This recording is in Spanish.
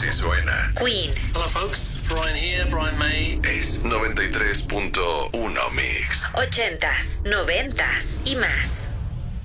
Así suena Queen. Hello folks, Brian here, Brian May. es 93.1 Mix. 80s, 90s y más.